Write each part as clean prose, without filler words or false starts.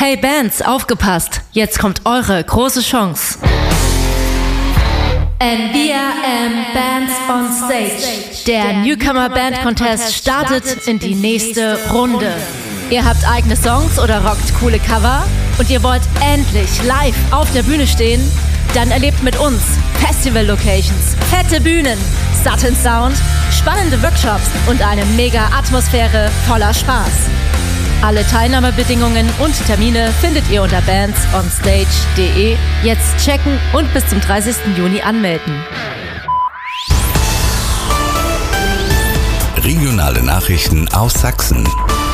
Hey Bands, aufgepasst! Jetzt kommt eure große Chance. NVRM Bands on Stage. Der Newcomer Band Contest startet in die nächste Runde. Ihr habt eigene Songs oder rockt coole Cover und ihr wollt endlich live auf der Bühne stehen? Dann erlebt mit uns Festival-Locations, fette Bühnen, satten Sound, spannende Workshops und eine mega Atmosphäre voller Spaß. Alle Teilnahmebedingungen und Termine findet ihr unter bandsonstage.de. Jetzt checken und bis zum 30. Juni anmelden. Regionale Nachrichten aus Sachsen.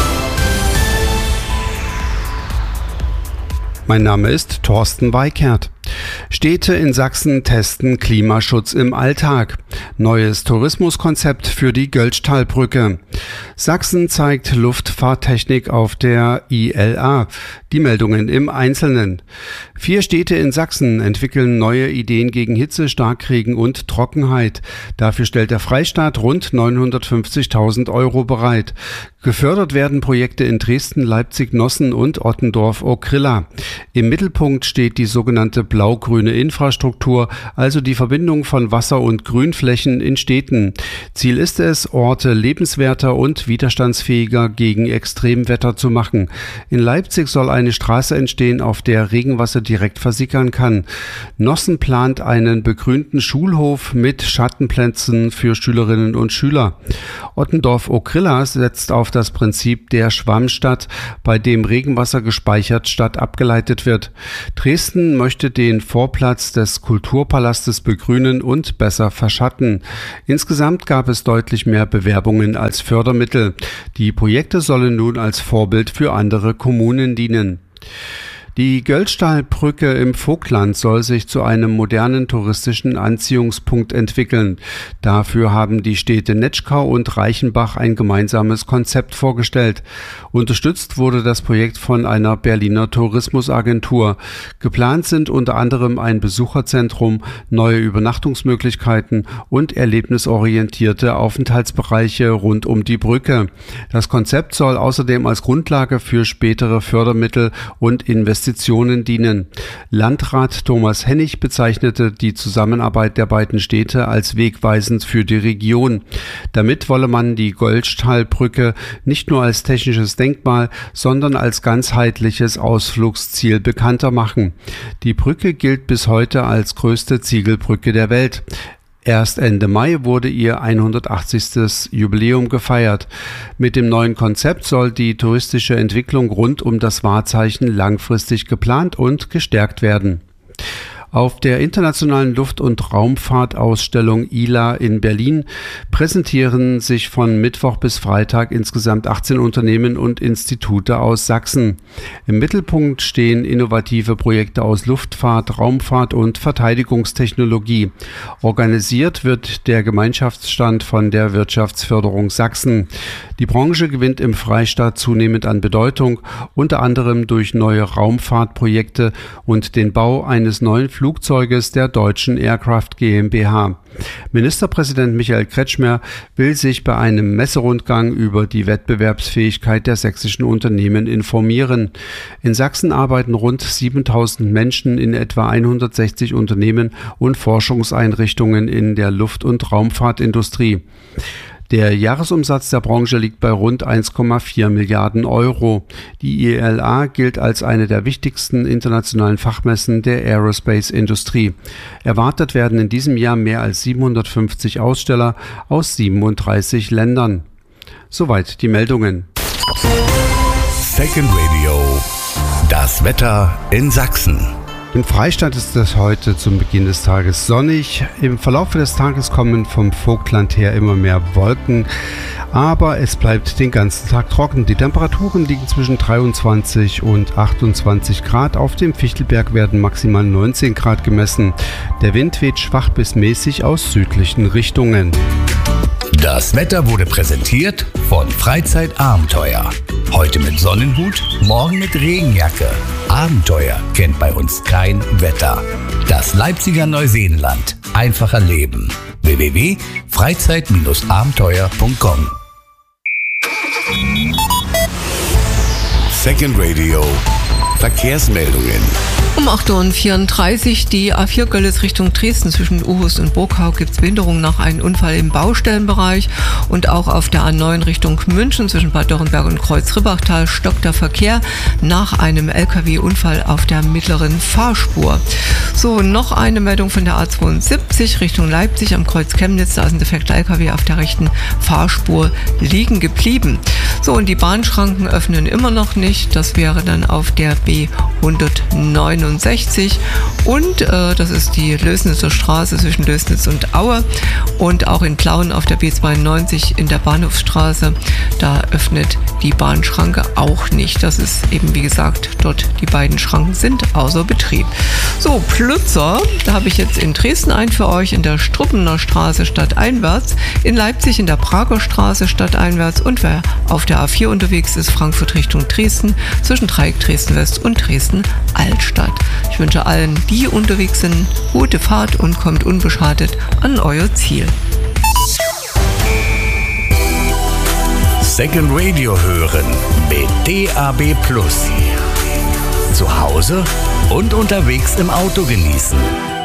Mein Name ist Thorsten Weikert. Städte in Sachsen testen Klimaschutz im Alltag. Neues Tourismuskonzept für die Göltzschtalbrücke. Sachsen zeigt Luftfahrttechnik auf der ILA. Die Meldungen im Einzelnen. 4 Städte in Sachsen entwickeln neue Ideen gegen Hitze, Starkregen und Trockenheit. Dafür stellt der Freistaat rund 950.000 € bereit. Gefördert werden Projekte in Dresden, Leipzig, Nossen und Ottendorf-Okrilla. Im Mittelpunkt steht die sogenannte blau-grüne Infrastruktur, also die Verbindung von Wasser- und Grünflächen in Städten. Ziel ist es, Orte lebenswerter und widerstandsfähiger gegen Extremwetter zu machen. In Leipzig soll eine Straße entstehen, auf der Regenwasser direkt versickern kann. Nossen plant einen begrünten Schulhof mit Schattenplätzen für Schülerinnen und Schüler. Ottendorf-Okrilla setzt auf das Prinzip der Schwammstadt, bei dem Regenwasser gespeichert statt abgeleitet wird. Dresden möchte den Vorplatz des Kulturpalastes begrünen und besser verschatten. Insgesamt gab es deutlich mehr Bewerbungen als Fördermittel. Die Projekte sollen nun als Vorbild für andere Kommunen dienen. Die Göltzschtalbrücke im Vogtland soll sich zu einem modernen touristischen Anziehungspunkt entwickeln. Dafür haben die Städte Netschkau und Reichenbach ein gemeinsames Konzept vorgestellt. Unterstützt wurde das Projekt von einer Berliner Tourismusagentur. Geplant sind unter anderem ein Besucherzentrum, neue Übernachtungsmöglichkeiten und erlebnisorientierte Aufenthaltsbereiche rund um die Brücke. Das Konzept soll außerdem als Grundlage für spätere Fördermittel und Investitionen dienen. Landrat Thomas Hennig bezeichnete die Zusammenarbeit der beiden Städte als wegweisend für die Region. Damit wolle man die Göltzschtalbrücke nicht nur als technisches Denkmal, sondern als ganzheitliches Ausflugsziel bekannter machen. Die Brücke gilt bis heute als größte Ziegelbrücke der Welt. Erst Ende Mai wurde ihr 180. Jubiläum gefeiert. Mit dem neuen Konzept soll die touristische Entwicklung rund um das Wahrzeichen langfristig geplant und gestärkt werden. Auf der internationalen Luft- und Raumfahrtausstellung ILA in Berlin präsentieren sich von Mittwoch bis Freitag insgesamt 18 Unternehmen und Institute aus Sachsen. Im Mittelpunkt stehen innovative Projekte aus Luftfahrt, Raumfahrt und Verteidigungstechnologie. Organisiert wird der Gemeinschaftsstand von der Wirtschaftsförderung Sachsen. Die Branche gewinnt im Freistaat zunehmend an Bedeutung, unter anderem durch neue Raumfahrtprojekte und den Bau eines neuen Flugzeuges der Deutschen Aircraft GmbH. Ministerpräsident Michael Kretschmer will sich bei einem Messerundgang über die Wettbewerbsfähigkeit der sächsischen Unternehmen informieren. In Sachsen arbeiten rund 7.000 Menschen in etwa 160 Unternehmen und Forschungseinrichtungen in der Luft- und Raumfahrtindustrie. Der Jahresumsatz der Branche liegt bei rund 1,4 Milliarden €. Die ILA gilt als eine der wichtigsten internationalen Fachmessen der Aerospace-Industrie. Erwartet werden in diesem Jahr mehr als 750 Aussteller aus 37 Ländern. Soweit die Meldungen. Second Radio. Das Wetter in Sachsen. Im Freistaat ist es heute zum Beginn des Tages sonnig. Im Verlauf des Tages kommen vom Vogtland her immer mehr Wolken, aber es bleibt den ganzen Tag trocken. Die Temperaturen liegen zwischen 23 und 28 Grad. Auf dem Fichtelberg werden maximal 19 Grad gemessen. Der Wind weht schwach bis mäßig aus südlichen Richtungen. Das Wetter wurde präsentiert von Freizeitabenteuer. Heute mit Sonnenhut, morgen mit Regenjacke. Abenteuer kennt bei uns kein Wetter. Das Leipziger Neuseenland. Einfacher Leben. www.freizeit-abenteuer.com. Second Radio Verkehrsmeldungen. Um 8.34 Uhr die A4 Görlitz Richtung Dresden zwischen Uhus und Burgau gibt es Behinderung nach einem Unfall im Baustellenbereich und auch auf der A9 Richtung München zwischen Bad Dürrenberg und Kreuz-Ribbachtal stockt der Verkehr nach einem LKW-Unfall auf der mittleren Fahrspur. So, noch eine Meldung von der A72 Richtung Leipzig am Kreuz Chemnitz, da ist ein defekter LKW auf der rechten Fahrspur liegen geblieben. So, und die Bahnschranken öffnen immer noch nicht, das wäre dann auf der B169 und das ist die Lößnitzer Straße zwischen Lößnitz und Aue und auch in Plauen auf der B92 in der Bahnhofsstraße, da öffnet die Bahnschranke auch nicht. Das ist eben, wie gesagt, dort die beiden Schranken sind außer Betrieb. So, Plützer, da habe ich jetzt in Dresden einen für euch, in der Struppener Straße stadteinwärts, in Leipzig in der Prager Straße stadteinwärts und wer auf der A4 unterwegs ist, Frankfurt Richtung Dresden, zwischen Dreieck Dresden West und Dresden Altstadt. Ich wünsche allen, die unterwegs sind, gute Fahrt und kommt unbeschadet an euer Ziel. Second Radio hören mit DAB+. Zu Hause und unterwegs im Auto genießen.